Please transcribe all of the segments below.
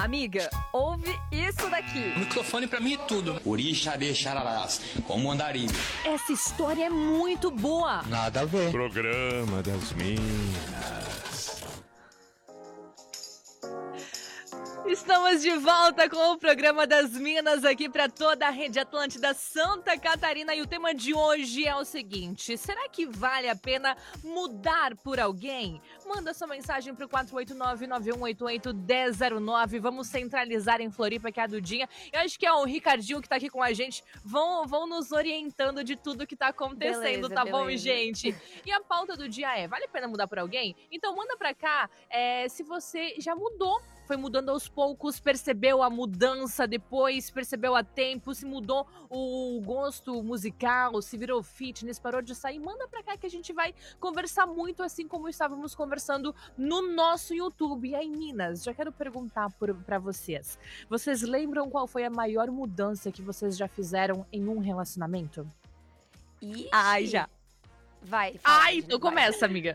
Amiga, ouve isso daqui. O microfone pra mim é tudo. Orixá Chararás, como andarilho. Essa história é muito boa. Nada a ver. Programa das Minas. Estamos de volta com o Programa das Minas aqui para toda a Rede Atlântida Santa Catarina e o tema de hoje é o seguinte: será que vale a pena mudar por alguém? Manda sua mensagem pro 489-9188-1009. Vamos centralizar em Floripa, que é a Dudinha. Eu acho que é o Ricardinho que tá aqui com a gente. Vão nos orientando de tudo que tá acontecendo, beleza, bom, gente? E a pauta do dia é: vale a pena mudar por alguém? Então manda pra cá se você já mudou. Foi mudando aos poucos, percebeu a mudança depois, percebeu a tempo, se mudou o gosto musical, se virou fitness, parou de sair, manda pra cá que a gente vai conversar muito, assim como estávamos conversando no nosso YouTube. E aí, Minas, já quero perguntar pra vocês. Vocês lembram qual foi a maior mudança que vocês já fizeram em um relacionamento? Ixi. Ai, já. Vai. Ai, então começa, amiga.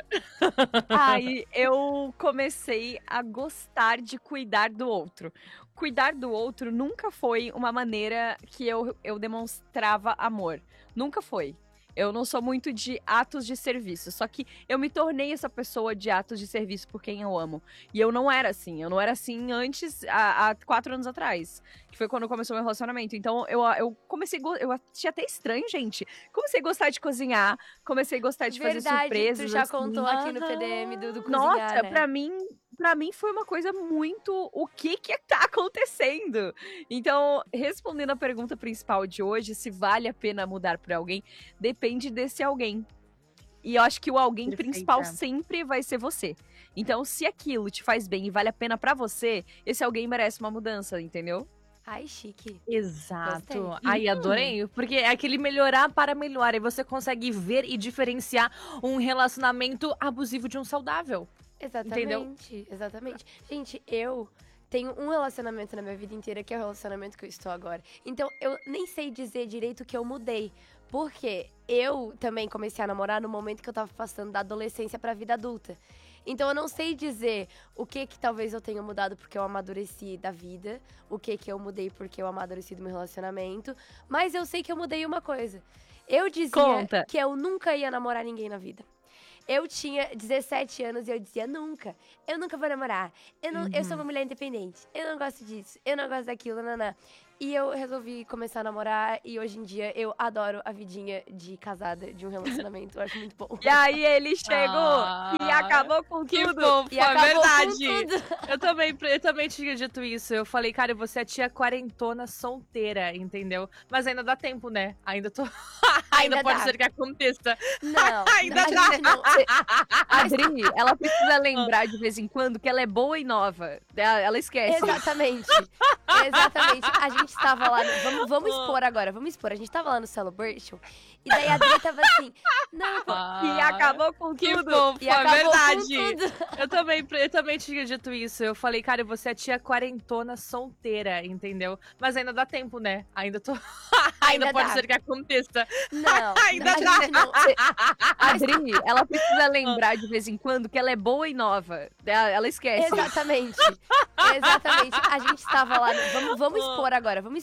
Aí eu comecei a gostar de cuidar do outro. Cuidar do outro nunca foi uma maneira que eu demonstrava amor. Nunca foi. Eu não sou muito de atos de serviço, só que eu me tornei essa pessoa de atos de serviço por quem eu amo. E eu não era assim. Eu não era assim antes, há 4 anos atrás, que foi quando começou meu relacionamento. Então eu comecei, eu achei até estranho, gente. Comecei a gostar de cozinhar, comecei a gostar de fazer surpresas. Tu já assim. contou aqui no PDM do cozinhar, Nossa, né? Pra mim foi uma coisa muito... O que tá acontecendo? Então, respondendo a pergunta principal de hoje, se vale a pena mudar pra alguém, depende desse alguém. E eu acho que o alguém principal sempre vai ser você. Então, se aquilo te faz bem e vale a pena pra você, esse alguém merece uma mudança, entendeu? Ai, chique. Exato. Gostei. Ai, adorei. Porque é aquele melhorar para melhorar. E você consegue ver e diferenciar um relacionamento abusivo de um saudável. Exatamente, entendeu? Exatamente. Gente, eu tenho um relacionamento na minha vida inteira, que é o relacionamento que eu estou agora. Então, eu nem sei dizer direito que eu mudei. Porque eu também comecei a namorar no momento que eu tava passando da adolescência pra vida adulta. Então, eu não sei dizer o que talvez eu tenha mudado porque eu amadureci da vida, o que eu mudei porque eu amadureci do meu relacionamento, mas eu sei que eu mudei uma coisa. Eu dizia que eu nunca ia namorar ninguém na vida. Eu tinha 17 anos e eu dizia, eu nunca vou namorar. Eu sou uma mulher independente, eu não gosto disso, eu não gosto daquilo, nanã. E eu resolvi começar a namorar e hoje em dia eu adoro a vidinha de casada, de um relacionamento, eu acho muito bom. E aí ele chegou e acabou com que tudo. Fofo, e acabou verdade. com tudo. Eu também tinha dito isso. Eu falei, cara, você é tia quarentona solteira, entendeu? Mas ainda dá tempo, né? Ainda Ainda pode dá. ser que aconteça. Não, Ainda a gente não. A Adri, ela precisa lembrar de vez em quando que ela é boa e nova. Ela esquece. Exatamente. Exatamente. A gente tava lá, vamos expor agora, vamos expor. A gente tava lá no Celebration e daí a Adri tava assim, e acabou com Que tudo. fofo, E acabou verdade. com tudo. Eu também tinha dito isso. Eu falei, cara, você é tia quarentona solteira, entendeu? Mas ainda dá tempo, né? Ainda Ainda pode dá. ser que aconteça. Não, Ainda a gente não. A Adri, ela precisa lembrar de vez em quando que ela é boa e nova. Ela esquece. Exatamente. Exatamente. A gente tava lá, vamos expor agora, vamos